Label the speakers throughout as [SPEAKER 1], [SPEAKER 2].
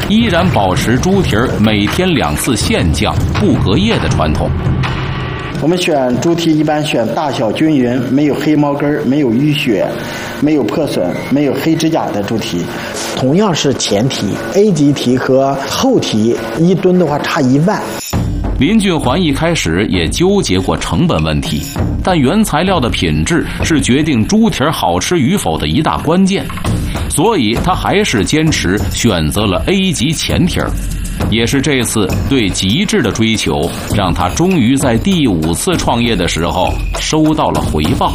[SPEAKER 1] 依然保持猪蹄儿每天2次现酱不隔夜的传统。
[SPEAKER 2] 我们选猪蹄一般选大小均匀、没有黑毛根、没有淤血、没有破损、没有黑指甲的猪蹄。同样是前蹄 ，A 级蹄和后蹄1吨的话差1万。
[SPEAKER 1] 林俊环一开始也纠结过成本问题，但原材料的品质是决定猪蹄儿好吃与否的一大关键，所以他还是坚持选择了 A 级前蹄儿。也是这次对极致的追求，让他终于在第5次创业的时候收到了回报。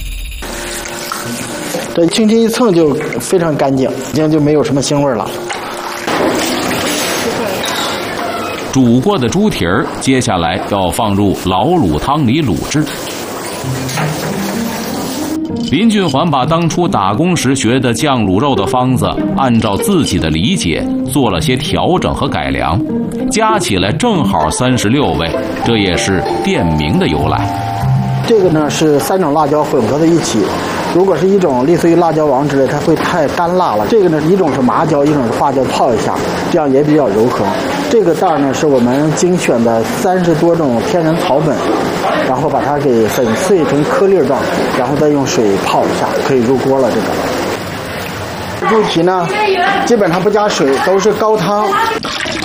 [SPEAKER 2] 对，轻轻一蹭就非常干净，已经就没有什么腥味了。
[SPEAKER 1] 煮过的猪蹄儿，接下来要放入老卤汤里卤制。林俊环把当初打工时学的酱卤肉的方子，按照自己的理解做了些调整和改良，加起来正好36味，这也是店名的由来。
[SPEAKER 2] 这个呢是3种辣椒混合在一起，如果是一种类似于辣椒王之类，它会太干辣了。这个呢，一种是麻椒，一种是花椒，泡一下，这样也比较柔和。这个袋呢是我们精选的30多种天然草本，然后把它给粉碎成颗粒状，然后再用水泡一下，可以入锅了。这个猪蹄呢，基本上不加水，都是高汤。